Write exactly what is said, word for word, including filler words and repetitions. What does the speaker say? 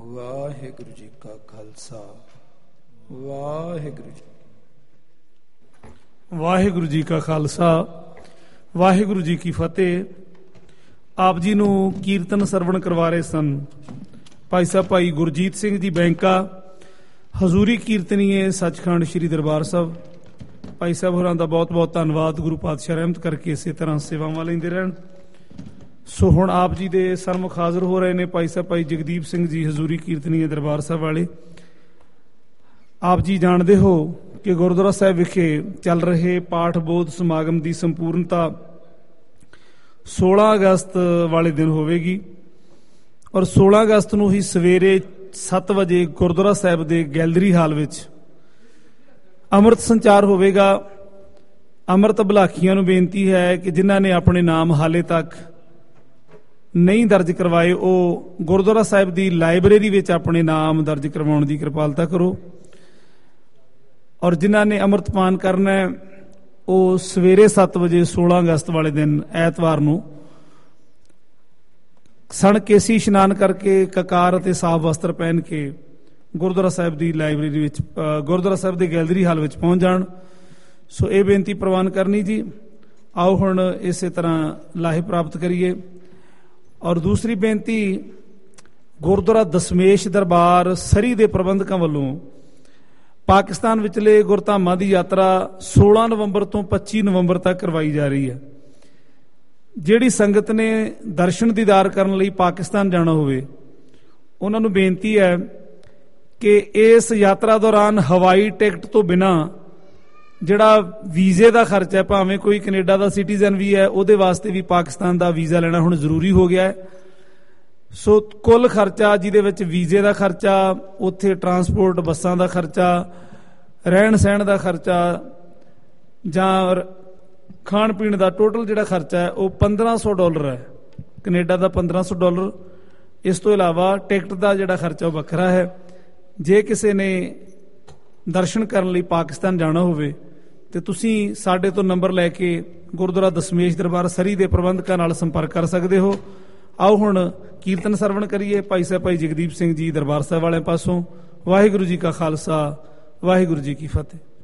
ਵਾਹਿਗੁਰੂ ਜੀ ਕਾ ਖਾਲਸਾ ਵਾਹਿਗੁਰੂ ਜੀ ਵਾਹਿਗੁਰੂ ਜੀ ਕਾ ਖਾਲਸਾ ਵਾਹਿਗੁਰੂ ਜੀ ਕੀ ਫਤਿਹ। ਆਪ ਜੀ ਨੂੰ ਕੀਰਤਨ ਸਰਵਣ ਕਰਵਾ ਰਹੇ ਸਨ ਭਾਈ ਸਾਹਿਬ ਭਾਈ ਗੁਰਜੀਤ ਸਿੰਘ ਜੀ ਬੈਂਕਾ, ਹਜ਼ੂਰੀ ਕੀਰਤਨੀਏ ਸੱਚਖੰਡ ਸ੍ਰੀ ਦਰਬਾਰ ਸਾਹਿਬ। ਭਾਈ ਸਾਹਿਬ ਹੋਰਾਂ ਦਾ ਬਹੁਤ ਬਹੁਤ ਧੰਨਵਾਦ। ਗੁਰੂ ਪਾਤਸ਼ਾਹ ਰਹਿਮਤ ਕਰਕੇ ਇਸੇ ਤਰ੍ਹਾਂ ਸੇਵਾਵਾਂ ਲੈਂਦੇ ਰਹਿਣ। ਸੋ ਹੁਣ ਆਪ ਜੀ ਦੇ ਸਨਮੁਖ ਹਾਜ਼ਰ ਹੋ ਰਹੇ ਨੇ ਭਾਈ ਸਾਹਿਬ ਭਾਈ ਜਗਦੀਪ ਸਿੰਘ ਜੀ, ਹਜ਼ੂਰੀ ਕੀਰਤਨੀਏ ਦਰਬਾਰ ਸਾਹਿਬ ਵਾਲੇ। ਆਪ ਜੀ ਜਾਣਦੇ ਹੋ ਕਿ ਗੁਰਦੁਆਰਾ ਸਾਹਿਬ ਵਿਖੇ ਚੱਲ ਰਹੇ ਪਾਠ ਬੋਧ ਸਮਾਗਮ ਦੀ ਸੰਪੂਰਨਤਾ ਸੋਲਾਂ ਅਗਸਤ ਵਾਲੇ ਦਿਨ ਹੋਵੇਗੀ ਔਰ ਸੋਲਾਂ ਅਗਸਤ ਨੂੰ ਹੀ ਸਵੇਰੇ ਸੱਤ ਵਜੇ ਗੁਰਦੁਆਰਾ ਸਾਹਿਬ ਦੇ ਗੈਲਰੀ ਹਾਲ ਵਿੱਚ ਅੰਮ੍ਰਿਤ ਸੰਚਾਰ ਹੋਵੇਗਾ। ਅੰਮ੍ਰਿਤ ਬਲਾਖੀਆਂ ਨੂੰ ਬੇਨਤੀ ਹੈ ਕਿ ਜਿਨ੍ਹਾਂ ਨੇ ਆਪਣੇ ਨਾਮ ਹਾਲੇ ਤੱਕ ਨਹੀਂ ਦਰਜ ਕਰਵਾਏ ਉਹ ਗੁਰਦੁਆਰਾ ਸਾਹਿਬ ਦੀ ਲਾਇਬ੍ਰੇਰੀ ਵਿੱਚ ਆਪਣੇ ਨਾਮ ਦਰਜ ਕਰਵਾਉਣ ਦੀ ਕਿਰਪਾਲਤਾ ਕਰੋ ਔਰ ਜਿਨ੍ਹਾਂ ਨੇ ਅੰਮ੍ਰਿਤਪਾਨ ਕਰਨਾ ਹੈ ਉਹ ਸਵੇਰੇ ਸੱਤ ਵਜੇ ਸੋਲਾਂ ਅਗਸਤ ਵਾਲੇ ਦਿਨ ਐਤਵਾਰ ਨੂੰ ਸਣ ਕੇਸੀ ਇਸ਼ਨਾਨ ਕਰਕੇ ਕਕਾਰ ਅਤੇ ਸਾਫ ਵਸਤਰ ਪਹਿਨ ਕੇ ਗੁਰਦੁਆਰਾ ਸਾਹਿਬ ਦੀ ਲਾਇਬ੍ਰੇਰੀ ਵਿੱਚ ਗੁਰਦੁਆਰਾ ਸਾਹਿਬ ਦੇ ਗੈਲਰੀ ਹਾਲ ਵਿੱਚ ਪਹੁੰਚ ਜਾਣ। ਸੋ ਇਹ ਬੇਨਤੀ ਪ੍ਰਵਾਨ ਕਰਨੀ ਜੀ। ਆਓ ਹੁਣ ਇਸੇ ਤਰ੍ਹਾਂ ਲਾਹੇ ਪ੍ਰਾਪਤ ਕਰੀਏ। ਔਰ ਦੂਸਰੀ ਬੇਨਤੀ, ਗੁਰਦੁਆਰਾ ਦਸਮੇਸ਼ ਦਰਬਾਰ ਸਰੀ ਦੇ ਪ੍ਰਬੰਧਕਾਂ ਵੱਲੋਂ ਪਾਕਿਸਤਾਨ ਵਿਚਲੇ ਗੁਰਧਾਮਾਂ ਦੀ ਯਾਤਰਾ ਸੋਲਾਂ ਨਵੰਬਰ ਤੋਂ ਪੱਚੀ ਨਵੰਬਰ ਤੱਕ ਕਰਵਾਈ ਜਾ ਰਹੀ ਹੈ। ਜਿਹੜੀ ਸੰਗਤ ਨੇ ਦਰਸ਼ਨ ਦੀਦਾਰ ਕਰਨ ਲਈ ਪਾਕਿਸਤਾਨ ਜਾਣਾ ਹੋਵੇ ਉਹਨਾਂ ਨੂੰ ਬੇਨਤੀ ਹੈ ਕਿ ਇਸ ਯਾਤਰਾ ਦੌਰਾਨ ਹਵਾਈ ਟਿਕਟ ਤੋਂ ਬਿਨਾਂ ਜਿਹੜਾ ਵੀਜ਼ੇ ਦਾ ਖਰਚਾ ਹੈ, ਭਾਵੇਂ ਕੋਈ ਕੈਨੇਡਾ ਦਾ ਸਿਟੀਜ਼ਨ ਵੀ ਹੈ, ਉਹਦੇ ਵਾਸਤੇ ਵੀ ਪਾਕਿਸਤਾਨ ਦਾ ਵੀਜ਼ਾ ਲੈਣਾ ਹੁਣ ਜ਼ਰੂਰੀ ਹੋ ਗਿਆ ਹੈ। ਸੋ ਕੁੱਲ ਖਰਚਾ ਜਿਹਦੇ ਵਿੱਚ ਵੀਜ਼ੇ ਦਾ ਖਰਚਾ, ਉੱਥੇ ਟਰਾਂਸਪੋਰਟ ਬੱਸਾਂ ਦਾ ਖਰਚਾ, ਰਹਿਣ ਸਹਿਣ ਦਾ ਖਰਚਾ ਜਾਂ ਖਾਣ ਪੀਣ ਦਾ ਟੋਟਲ ਜਿਹੜਾ ਖਰਚਾ ਹੈ ਉਹ ਪੰਦਰਾਂ ਸੌ ਡਾਲਰ ਹੈ। ਕੈਨੇਡਾ ਦਾ ਪੰਦਰਾਂ ਸੌ ਡਾਲਰ। ਇਸ ਤੋਂ ਇਲਾਵਾ ਟਿਕਟ ਦਾ ਜਿਹੜਾ ਖਰਚਾ ਉਹ ਵੱਖਰਾ ਹੈ। ਜੇ ਕਿਸੇ ਨੇ ਦਰਸ਼ਨ ਕਰਨ ਲਈ ਪਾਕਿਸਤਾਨ ਜਾਣਾ ਹੋਵੇ ਤੇ ਤੁਸੀਂ ਸਾਡੇ ਤੋਂ ਨੰਬਰ ਲੈ ਕੇ ਗੁਰਦੁਆਰਾ ਦਸਮੇਸ਼ ਦਰਬਾਰ ਸਰੀ ਦੇ ਪ੍ਰਬੰਧਕਾਂ ਨਾਲ ਸੰਪਰਕ ਕਰ ਸਕਦੇ ਹੋ। ਆਓ ਹੁਣ ਕੀਰਤਨ ਸਰਵਣ ਕਰੀਏ ਭਾਈ ਸਾਹਿਬ ਭਾਈ ਜਗਦੀਪ ਸਿੰਘ ਜੀ ਦਰਬਾਰ ਸਾਹਿਬ ਵਾਲਿਆਂ ਪਾਸੋਂ। ਵਾਹਿਗੁਰੂ ਜੀ ਕਾ ਖਾਲਸਾ ਵਾਹਿਗੁਰੂ ਜੀ ਕੀ ਫਤਿਹ।